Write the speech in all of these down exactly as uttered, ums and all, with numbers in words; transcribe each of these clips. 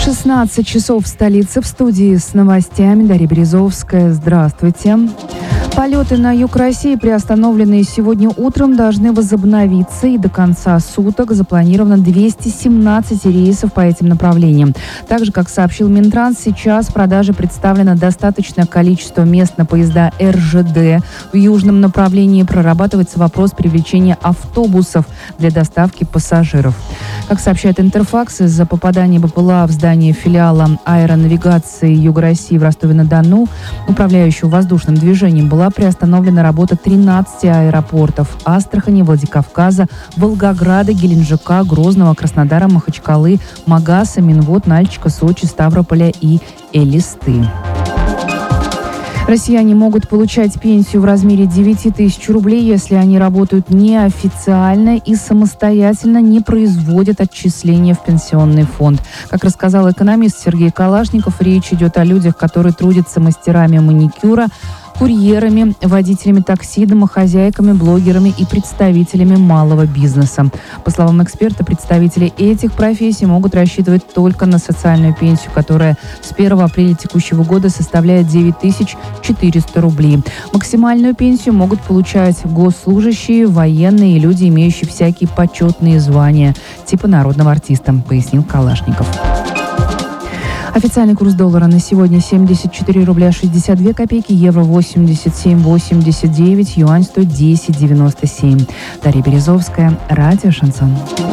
шестнадцать часов в столице. В студии с новостями Дарья Березовская. Здравствуйте. Полеты на юг России, приостановленные сегодня утром, должны возобновиться, и до конца суток запланировано двести семнадцать рейсов по этим направлениям. Также, как сообщил Минтранс, сейчас в продаже представлено достаточное количество мест на поезда эр жэ дэ. В южном направлении прорабатывается вопрос привлечения автобусов для доставки пассажиров. Как сообщает Интерфакс, из-за попадания БПЛА в здание филиала аэронавигации Юга России в Ростове-на-Дону, управляющего воздушным движением, была приостановлена работа тринадцати аэропортов: Астрахани, Владикавказа, Волгограда, Геленджика, Грозного, Краснодара, Махачкалы, Магаса, Минвод, Нальчика, Сочи, Ставрополя и Элисты. Россияне могут получать пенсию в размере девять тысяч рублей, если они работают неофициально и самостоятельно не производят отчисления в пенсионный фонд. Как рассказал экономист Сергей Калашников, речь идет о людях, которые трудятся мастерами маникюра, курьерами, водителями такси, домохозяйками, блогерами и представителями малого бизнеса. По словам эксперта, представители этих профессий могут рассчитывать только на социальную пенсию, которая с первого апреля текущего года составляет девять тысяч четыреста рублей. Максимальную пенсию могут получать госслужащие, военные и люди, имеющие всякие почетные звания, типа народного артиста, пояснил Калашников. Официальный курс доллара на сегодня семьдесят четыре рубля шестьдесят две копейки, евро восемьдесят семь восемьдесят девять, юань сто десять девяносто семь. Дарья Березовская, радио «Шансон».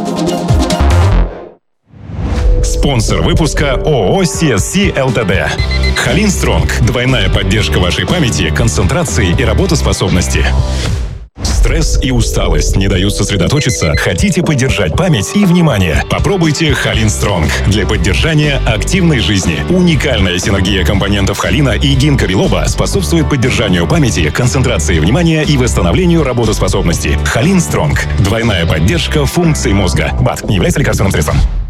Спонсор выпуска ООО си эс си эл тэ дэ. Халин Стронг. Двойная поддержка вашей памяти, концентрации и работоспособности. Стресс и усталость не дают сосредоточиться? Хотите поддержать память и внимание? Попробуйте Халин Стронг для поддержания активной жизни. Уникальная синергия компонентов холина и гинка билоба способствует поддержанию памяти, концентрации внимания и восстановлению работоспособности. Халин Стронг. Двойная поддержка функций мозга. БАД не является лекарственным средством.